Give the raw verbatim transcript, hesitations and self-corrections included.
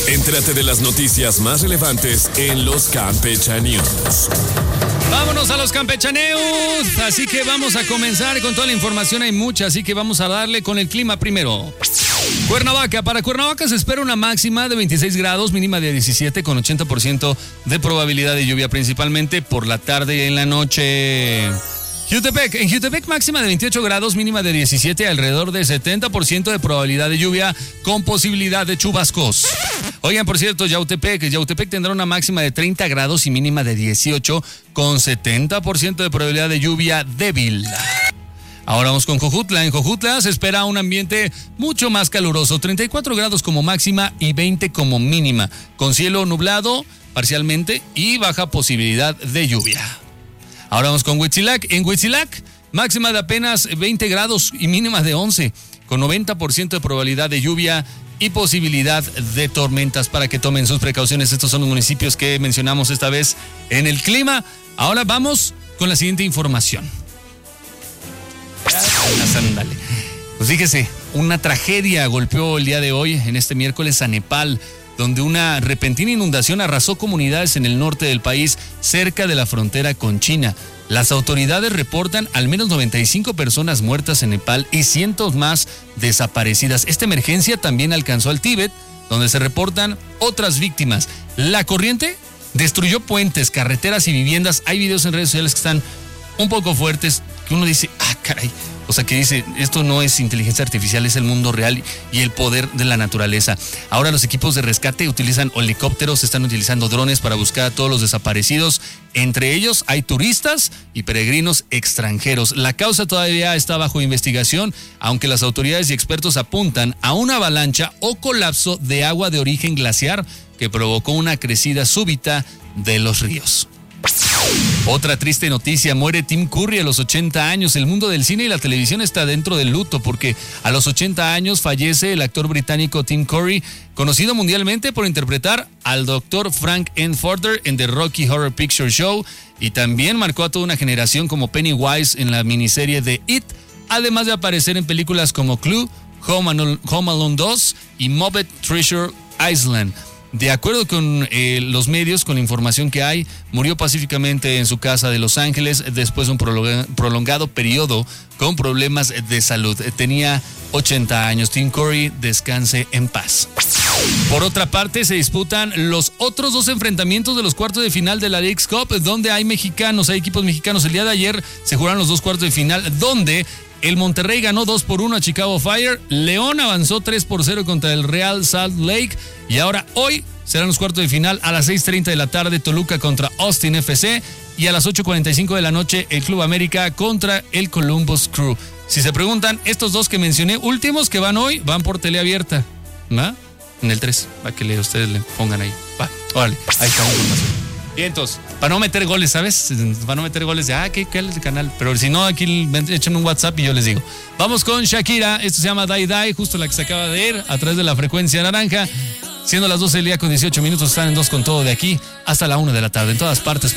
Entrate de las noticias más relevantes en los Campechaneos. Vámonos a los campechaneos, así que vamos a comenzar con toda la información, hay mucha, así que vamos a darle con el clima primero. Cuernavaca, para Cuernavaca se espera una máxima de veintiséis grados, mínima de diecisiete, con ochenta por ciento de probabilidad de lluvia, principalmente por la tarde y en la noche. Jutepec, en Jutepec máxima de veintiocho grados, mínima de diecisiete, alrededor de setenta por ciento de probabilidad de lluvia con posibilidad de chubascos. Oigan, por cierto, Yautepec, Yautepec tendrá una máxima de treinta grados y mínima de dieciocho con setenta por ciento de probabilidad de lluvia débil. Ahora vamos con Jojutla. En Jojutla se espera un ambiente mucho más caluroso, treinta y cuatro grados como máxima y veinte como mínima, con cielo nublado parcialmente y baja posibilidad de lluvia. Ahora vamos con Huitzilac. En Huitzilac, máxima de apenas veinte grados y mínima de once, con noventa por ciento de probabilidad de lluvia y posibilidad de tormentas, para que tomen sus precauciones. Estos son los municipios que mencionamos esta vez en el clima. Ahora vamos con la siguiente información. Ándale. Pues fíjese, una tragedia golpeó el día de hoy, en este miércoles, a Nepal, donde una repentina inundación arrasó comunidades en el norte del país, cerca de la frontera con China. Las autoridades reportan al menos noventa y cinco personas muertas en Nepal y cientos más desaparecidas. Esta emergencia también alcanzó al Tíbet, donde se reportan otras víctimas. La corriente destruyó puentes, carreteras y viviendas. Hay videos en redes sociales que están un poco fuertes, que uno dice, ah, caray. O sea, que dice, esto no es inteligencia artificial, es el mundo real y el poder de la naturaleza. Ahora los equipos de rescate utilizan helicópteros, están utilizando drones para buscar a todos los desaparecidos. Entre ellos hay turistas y peregrinos extranjeros. La causa todavía está bajo investigación, aunque las autoridades y expertos apuntan a una avalancha o colapso de agua de origen glaciar que provocó una crecida súbita de los ríos. Otra triste noticia, muere Tim Curry a los ochenta años. El mundo del cine y la televisión está dentro del luto porque a los ochenta años fallece el actor británico Tim Curry, conocido mundialmente por interpretar al doctor Frank N. Furter en The Rocky Horror Picture Show, y también marcó a toda una generación como Pennywise en la miniserie de It, además de aparecer en películas como Clue, Home Alone, Home Alone dos y Muppet Treasure Island. De acuerdo con eh, los medios, con la información que hay, murió pacíficamente en su casa de Los Ángeles después de un prolonga- prolongado periodo con problemas de salud. Tenía ochenta años. Tim Curry, descanse en paz. Por otra parte, se disputan los otros dos enfrentamientos de los cuartos de final de la Leagues Cup, donde hay mexicanos, hay equipos mexicanos. El día de ayer se jugaron los dos cuartos de final, donde el Monterrey ganó dos por uno a Chicago Fire, León avanzó tres por cero contra el Real Salt Lake, y ahora hoy serán los cuartos de final a las seis treinta de la tarde, Toluca contra Austin F C, y a las ocho cuarenta y cinco de la noche el Club América contra el Columbus Crew. Si se preguntan, estos dos que mencioné últimos que van hoy, van por teleabierta, ¿va? En el tres, para que le, ustedes le pongan ahí. Va, órale, ahí está la información. Y entonces, para no meter goles, ¿sabes? Para no meter goles de, ah, ¿qué, qué es el canal? Pero si no, aquí echen un WhatsApp y yo les digo. Vamos con Shakira, esto se llama Die Die, justo la que se acaba de ir, a través de la frecuencia naranja. Siendo las doce del día con dieciocho minutos, están en dos con todo de aquí hasta la una de la tarde, en todas partes.